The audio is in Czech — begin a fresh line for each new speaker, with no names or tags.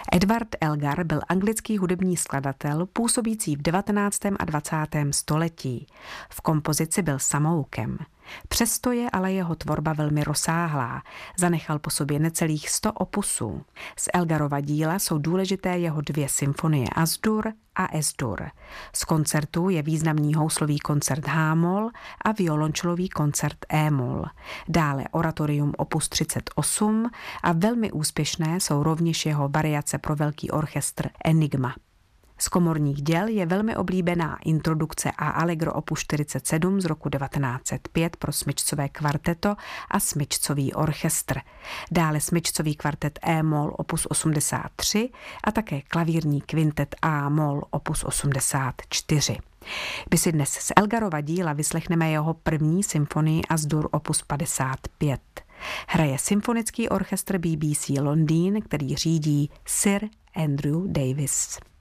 Edward Elgar byl anglický hudební skladatel působící v 19. a 20. století. V kompozici byl samoukem. Přesto je ale jeho tvorba velmi rozsáhlá. Zanechal po sobě necelých 100 opusů. Z Elgarova díla jsou důležité jeho 2 symfonie As-Dur a Es-Dur. Z koncertů je významný houslový koncert H-moll a violončelový koncert E-moll. Dále oratorium opus 38 a velmi úspěšné jsou rovněž jeho variace pro velký orchestr Enigma. Z komorních děl je velmi oblíbená introdukce a Allegro opus 47 z roku 1905 pro smyčcové kvarteto a smyčcový orchestr. Dále smyčcový kvartet E-moll opus 83 a také klavírní kvintet A-moll opus 84. My si dnes z Elgarova díla vyslechneme jeho první symfonii As-Dur opus 55. Hraje symfonický orchestr BBC Londýn, který řídí Sir Andrew Davis.